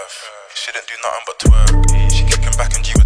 She didn't do nothing but twerk. She kicking back and G was